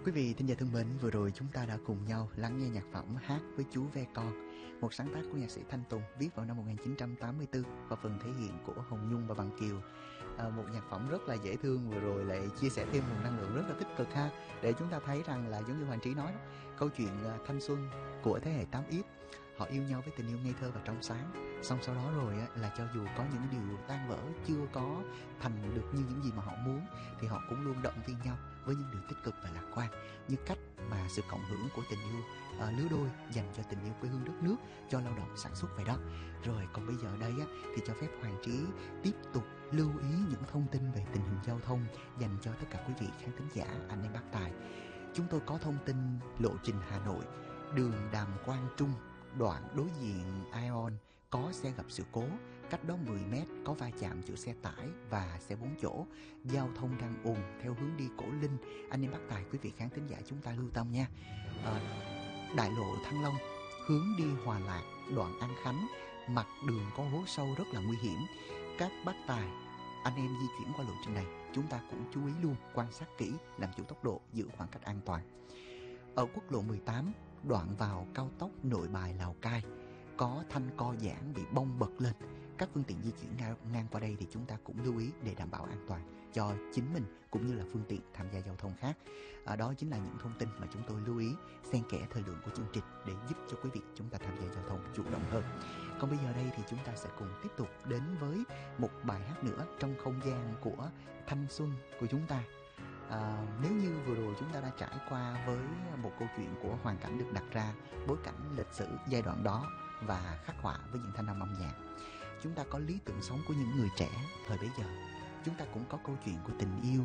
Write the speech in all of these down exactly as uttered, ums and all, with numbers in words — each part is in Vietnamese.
Quý vị thính giả thân mến, vừa rồi chúng ta đã cùng nhau lắng nghe nhạc phẩm Hát với chú ve con, một sáng tác của nhạc sĩ Thanh Tùng viết vào năm một nghìn chín trăm tám mươi tư và phần thể hiện của Hồng Nhung và Bằng Kiều. À, một nhạc phẩm rất là dễ thương, vừa rồi lại chia sẻ thêm một năng lượng rất là tích cực ha, để chúng ta thấy rằng là giống như Hoàng Trí nói đó, câu chuyện thanh xuân của thế hệ tám x, họ yêu nhau với tình yêu ngây thơ và trong sáng. Xong sau đó rồi á, là cho dù có những điều tan vỡ, chưa có thành được như những gì mà họ muốn, thì họ cũng luôn động viên nhau với những điều tích cực và lạc quan, như cách mà sự cộng hưởng của tình yêu à, lứa đôi dành cho tình yêu quê hương đất nước, cho lao động sản xuất vậy đó. Rồi còn bây giờ đây á, thì cho phép Hoàng Trí tiếp tục lưu ý những thông tin về tình hình giao thông dành cho tất cả quý vị khán thính giả anh em bác tài. Chúng tôi có thông tin lộ trình Hà Nội, đường Đàm Quang Trung, đoạn đối diện Ion có xe gặp sự cố, cách đó mười mét có va chạm giữa xe tải và xe bốn chỗ, giao thông đang ùn theo hướng đi Cổ Linh. Anh em bác tài, quý vị khán thính giả chúng ta lưu tâm nha. À, đại lộ Thăng Long hướng đi Hòa Lạc, đoạn An Khánh, mặt đường có hố sâu rất là nguy hiểm. Các bác tài anh em di chuyển qua lộ trình này, chúng ta cũng chú ý luôn, quan sát kỹ, làm chủ tốc độ, giữ khoảng cách an toàn. Ở quốc lộ mười tám, đoạn vào cao tốc Nội Bài Lào Cai, có thanh co giãn bị bong bật lên. Các phương tiện di chuyển ngang, ngang qua đây thì chúng ta cũng lưu ý để đảm bảo an toàn cho chính mình cũng như là phương tiện tham gia giao thông khác. À, đó chính là những thông tin mà chúng tôi lưu ý xen kẽ thời lượng của chương trình để giúp cho quý vị chúng ta tham gia giao thông chủ động hơn. Còn bây giờ đây thì chúng ta sẽ cùng tiếp tục đến với một bài hát nữa trong không gian của thanh xuân của chúng ta. À, nếu như vừa rồi chúng ta đã trải qua với một câu chuyện của hoàn cảnh được đặt ra, bối cảnh lịch sử giai đoạn đó và khắc họa với những thanh âm âm nhạc, chúng ta có lý tưởng sống của những người trẻ thời bấy giờ, chúng ta cũng có câu chuyện của tình yêu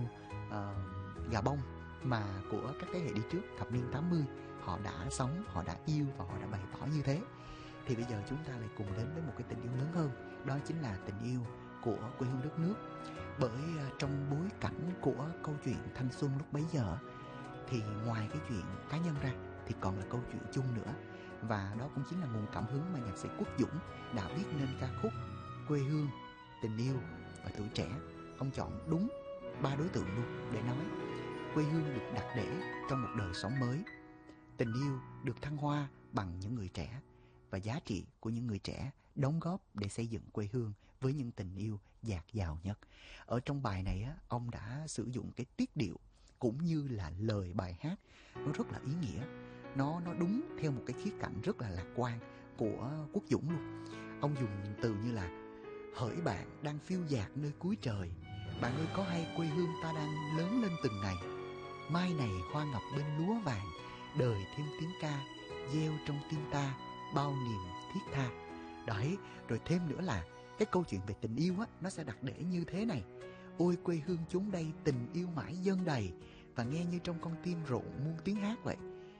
uh, gà bông mà của các thế hệ đi trước thập niên tám mươi họ đã sống, họ đã yêu và họ đã bày tỏ như thế. Thì bây giờ chúng ta lại cùng đến với một cái tình yêu lớn hơn, đó chính là tình yêu của quê hương đất nước. Bởi trong bối cảnh của câu chuyện thanh xuân lúc bấy giờ thì ngoài cái chuyện cá nhân ra thì còn là câu chuyện chung nữa. Và đó cũng chính là nguồn cảm hứng mà nhạc sĩ Quốc Dũng đã viết nên ca khúc Quê hương, tình yêu và tuổi trẻ. Ông chọn đúng ba đối tượng luôn để nói. Quê hương được đặt để trong một đời sống mới, tình yêu được thăng hoa bằng những người trẻ, và giá trị của những người trẻ đóng góp để xây dựng quê hương với những tình yêu dạt dào nhất. Ở trong bài này á, ông đã sử dụng cái tiết điệu cũng như là lời bài hát nó rất là ý nghĩa. Nó nó đúng theo một cái khía cạnh rất là lạc quan của Quốc Dũng luôn. Ông dùng từ như là: hỡi bạn đang phiêu dạt nơi cuối trời, bạn ơi có hay quê hương ta đang lớn lên từng ngày. Mai này hoa ngập bên lúa vàng, đời thêm tiếng ca gieo trong tim ta bao niềm thiết tha. Đấy, rồi thêm nữa là cái câu chuyện về tình yêu á, nó sẽ đặt để như thế này: ôi quê hương chúng đây tình yêu mãi dâng đầy, và nghe như trong con tim rộn muôn tiếng hát vậy.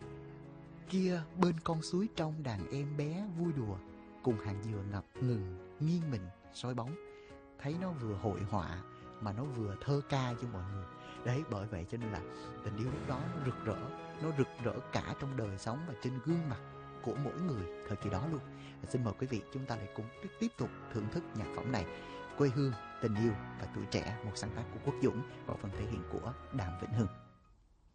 Kia bên con suối trong đàn em bé vui đùa, cùng hàng dừa ngập ngừng nghiêng mình soi bóng. Thấy nó vừa hội họa mà nó vừa thơ ca cho mọi người. Đấy, bởi vậy cho nên là tình yêu lúc đó nó rực rỡ, nó rực rỡ cả trong đời sống và trên gương mặt của mỗi người thời kỳ đó luôn. Xin mời quý vị chúng ta lại cùng tiếp tục thưởng thức nhạc phẩm này, Quê hương, tình yêu và tuổi trẻ, một sáng tác của Quốc Dũng và phần thể hiện của Đàm Vĩnh Hưng.